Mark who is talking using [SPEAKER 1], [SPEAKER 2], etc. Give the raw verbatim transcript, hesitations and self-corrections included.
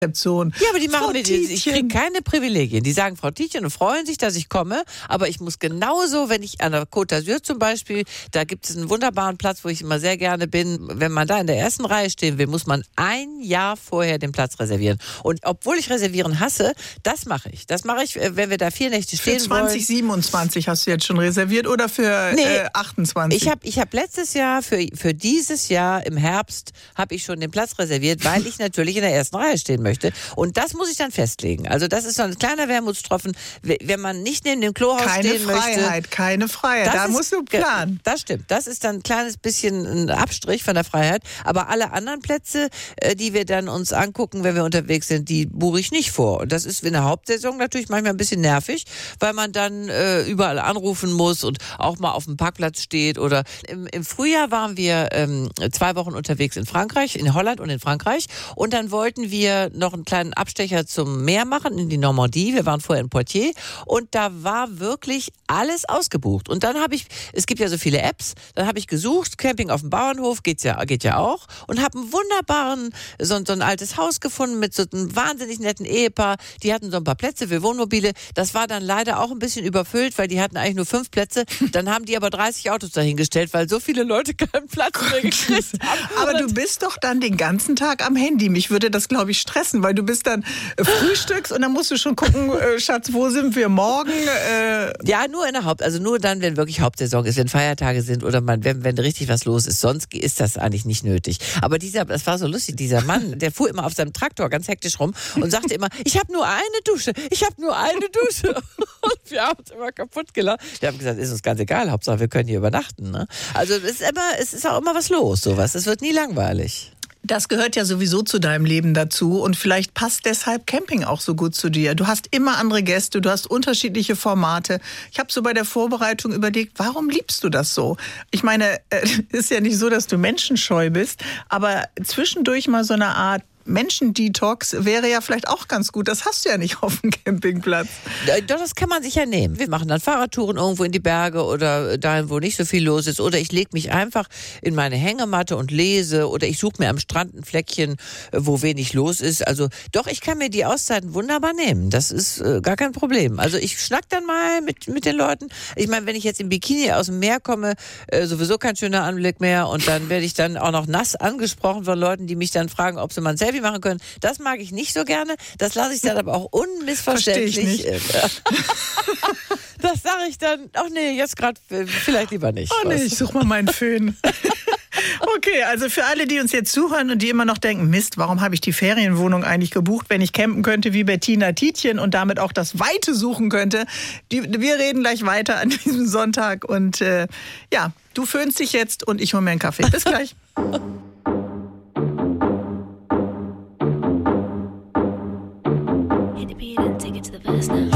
[SPEAKER 1] Rezeption.
[SPEAKER 2] Ja, aber die machen
[SPEAKER 1] Frau
[SPEAKER 2] mir, die, ich kriege keine Privilegien. Die sagen, Frau Tietjen, und freuen sich, dass ich komme, aber ich muss genauso, wenn ich an der Côte d'Azur zum Beispiel, da gibt es einen wunderbaren Platz, wo ich immer sehr gerne bin, wenn man da in der ersten Reihe stehen will, muss man ein Jahr vorher den Platz reservieren. Und obwohl ich reservieren hasse, das mache ich. Das mache ich, wenn wir da vier Nächte stehen
[SPEAKER 1] für zwanzig siebenundzwanzig hast du jetzt schon reserviert oder für nee, äh, achtundzwanzig?
[SPEAKER 2] Ich habe ich hab letztes Jahr, für, für dieses Jahr im Herbst, habe ich schon den Platz reserviert, weil ich natürlich in der ersten Reihe stehen möchte. Und das muss ich dann festlegen. Also das ist so ein kleiner Wermutstropfen, wenn man nicht neben dem Klohaus
[SPEAKER 1] keine
[SPEAKER 2] stehen
[SPEAKER 1] Freiheit,
[SPEAKER 2] möchte.
[SPEAKER 1] Keine Freiheit, keine Freiheit. Da ist, musst du planen.
[SPEAKER 2] Das stimmt. Das ist dann ein kleines bisschen ein Abstrich von der Freiheit. Aber alle anderen Plätze, die wir dann uns angucken, wenn wir unterwegs sind, die buche ich nicht vor. Und das ist in der Hauptsaison natürlich manchmal ein bisschen nervig, weil man dann äh, überall anrufen muss und auch mal auf dem Parkplatz steht. Oder im, im Frühjahr waren wir ähm, zwei Wochen unterwegs in Frankreich, in Holland und in Frankreich. Und dann wollten wir noch einen kleinen Abstecher zum Meer machen, in die Normandie. Wir waren vorher in Poitiers und da war wirklich alles ausgebucht. Und dann habe ich, es gibt ja so viele Apps, dann habe ich gesucht, Camping auf dem Bauernhof, geht's ja, geht ja auch, und habe einen wunderbaren, so, so ein altes Haus gefunden mit so einem wahnsinnig netten Ehepaar. Die hatten so ein paar Plätze für Wohnmobile. Das war dann leider auch ein bisschen überfüllt, weil die hatten eigentlich nur fünf Plätze. Dann haben die aber dreißig Autos dahingestellt, weil so viele Leute keinen Platz mehr gekriegt haben.
[SPEAKER 1] Aber du bist doch dann den ganzen Tag am Handy. Mich würde das, glaube ich, stressen, weil du bist dann äh, frühstückst und dann musst du schon gucken, äh, Schatz, wo sind wir morgen? Äh
[SPEAKER 2] ja, nur in der Haupt, also nur dann, wenn wirklich Hauptsaison ist, wenn Feiertage sind oder man, wenn, wenn richtig was los ist. Sonst ist das eigentlich nicht nötig. Aber dieser, das war so lustig, dieser Mann, der fuhr immer auf seinem Traktor ganz hektisch rum und sagte immer, ich habe nur eine Dusche, ich habe nur eine Dusche. Und wir haben uns immer kaputt gelacht. Wir haben gesagt, ist uns ganz egal, Hauptsache wir können hier übernachten. Ne? Also es ist immer, es ist auch immer was los, sowas. Es wird nie langweilig.
[SPEAKER 1] Das gehört ja sowieso zu deinem Leben dazu und vielleicht passt deshalb Camping auch so gut zu dir. Du hast immer andere Gäste, du hast unterschiedliche Formate. Ich habe so bei der Vorbereitung überlegt, warum liebst du das so? Ich meine, es ist ja nicht so, dass du menschenscheu bist, aber zwischendurch mal so eine Art Menschen-Detox wäre ja vielleicht auch ganz gut. Das hast du ja nicht auf dem Campingplatz.
[SPEAKER 2] Doch, das kann man sich ja nehmen. Wir machen dann Fahrradtouren irgendwo in die Berge oder dahin, wo nicht so viel los ist. Oder ich lege mich einfach in meine Hängematte und lese. Oder ich suche mir am Strand ein Fleckchen, wo wenig los ist. Also doch, ich kann mir die Auszeiten wunderbar nehmen. Das ist äh, gar kein Problem. Also ich schnack dann mal mit, mit den Leuten. Ich meine, wenn ich jetzt im Bikini aus dem Meer komme, äh, sowieso kein schöner Anblick mehr. Und dann werde ich dann auch noch nass angesprochen von Leuten, die mich dann fragen, ob sie mal ein Selfie machen können. Das mag ich nicht so gerne. Das lasse ich dann aber auch unmissverständlich.
[SPEAKER 1] Verstehe ich nicht.
[SPEAKER 2] Das sage ich dann, ach nee, jetzt gerade vielleicht lieber nicht.
[SPEAKER 1] Oh nee, ich suche mal meinen Föhn. Okay, also für alle, die uns jetzt zuhören und die immer noch denken, Mist, warum habe ich die Ferienwohnung eigentlich gebucht, wenn ich campen könnte wie Bettina Tietjen und damit auch das Weite suchen könnte. Die, wir reden gleich weiter an diesem Sonntag und äh, ja, du föhnst dich jetzt und ich hole mir einen Kaffee. Bis gleich.
[SPEAKER 3] Hit the beat and take it to the verse now.